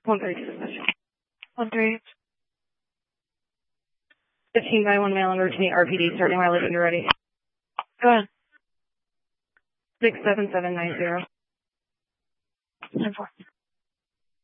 132 dispatch. 1-3. 15 by 1 mail under routine RPD, starting mileage when you're ready. Go ahead. 67790. 10-4.